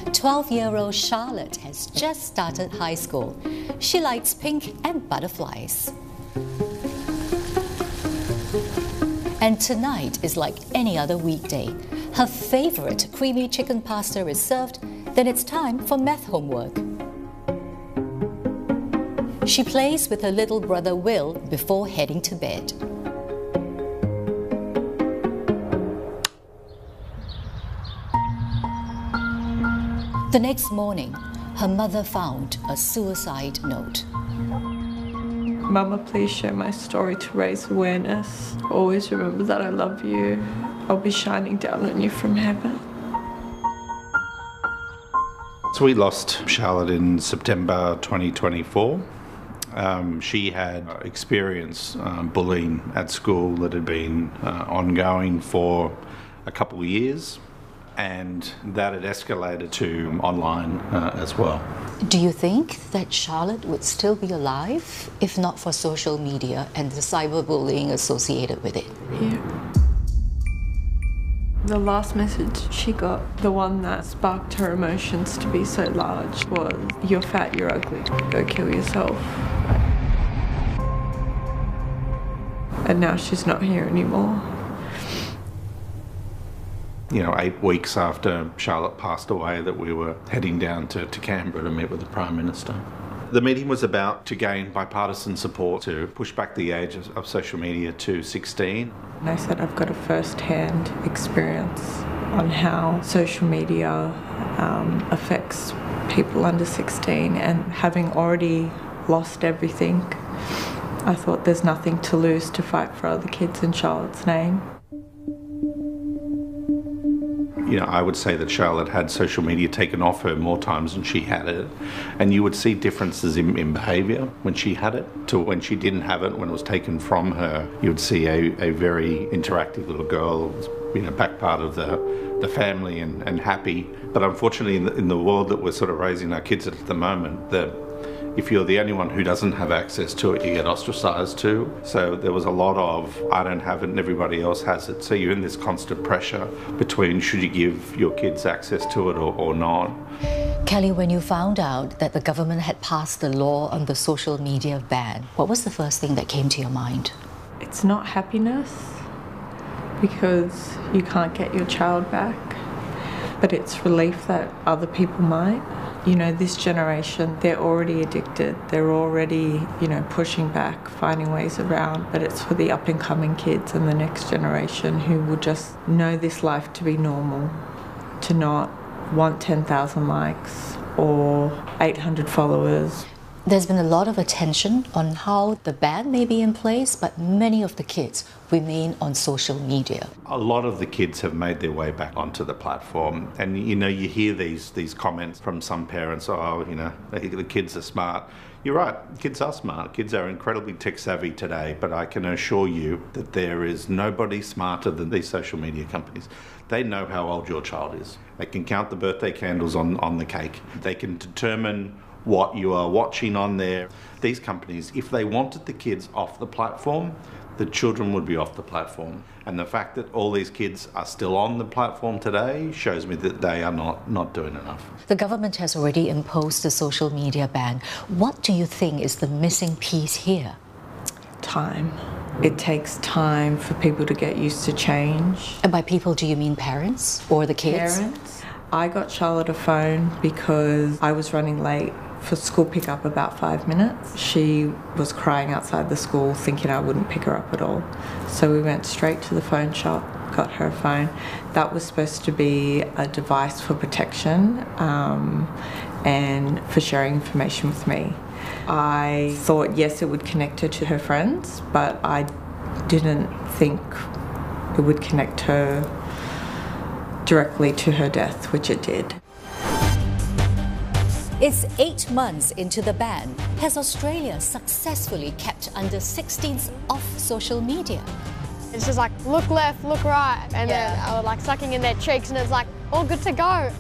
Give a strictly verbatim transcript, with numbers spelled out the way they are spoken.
twelve-year-old Charlotte has just started high school. She likes pink and butterflies. And tonight is like any other weekday. Her favorite creamy chicken pasta is served, then it's time for math homework. She plays with her little brother Will before heading to bed. The next morning, her mother found a suicide note. Mama, please share my story to raise awareness. Always remember that I love you. I'll be shining down on you from heaven. So we lost Charlotte in September twenty twenty-four. Um, she had experienced um, bullying at school that had been uh, ongoing for a couple of years, and that had escalated to online uh, as well. Do you think that Charlotte would still be alive if not for social media and the cyberbullying associated with it? Yeah. The last message she got, the one that sparked her emotions to be so large, was, "You're fat, you're ugly, go kill yourself." And now she's not here anymore. You know, eight weeks after Charlotte passed away, that we were heading down to, to Canberra to meet with the Prime Minister. The meeting was about to gain bipartisan support to push back the age of, of social media to sixteen. And I said I've got a first-hand experience on how social media um, affects people under sixteen, and having already lost everything, I thought there's nothing to lose to fight for other kids in Charlotte's name. You know, I would say that Charlotte had social media taken off her more times than she had it, and you would see differences in, in behaviour when she had it to when she didn't have it. When it was taken from her, you would see a, a very interactive little girl, you know, back part of the, the family and, and happy. But unfortunately, in the, in the world that we're sort of raising our kids at the moment, the if you're the only one who doesn't have access to it, you get ostracised too. So there was a lot of, I don't have it and everybody else has it. So you're in this constant pressure between should you give your kids access to it or, or not. Kelly, when you found out that the government had passed the law on the social media ban, what was the first thing that came to your mind? It's not happiness, because you can't get your child back, but it's relief that other people might. You know, this generation, they're already addicted. They're already, you know, pushing back, finding ways around. But it's for the up-and-coming kids and the next generation who will just know this life to be normal, to not want ten thousand likes or eight hundred followers. There's been a lot of attention on how the ban may be in place, but many of the kids remain on social media. A lot of the kids have made their way back onto the platform, and you know, you hear these these comments from some parents, oh, you know, the kids are smart. You're right, kids are smart. Kids are incredibly tech savvy today, but I can assure you that there is nobody smarter than these social media companies. They know how old your child is. They can count the birthday candles on, on the cake. They can determine what you are watching on there. These companies, if they wanted the kids off the platform, the children would be off the platform. And the fact that all these kids are still on the platform today shows me that they are not, not doing enough. The government has already imposed the social media ban. What do you think is the missing piece here? Time. It takes time for people to get used to change. And by people, do you mean parents or the kids? Parents. I got Charlotte a phone because I was running late for school pickup about five minutes. She was crying outside the school thinking I wouldn't pick her up at all. So we went straight to the phone shop, got her a phone. That was supposed to be a device for protection um, and for sharing information with me. I thought, yes, it would connect her to her friends, but I didn't think it would connect her directly to her death, which it did. It's eight months into the ban. Has Australia successfully kept under sixteens off social media? It's just like, look left, look right, and Yeah. then I was like sucking in their cheeks, and it's like, all good to go.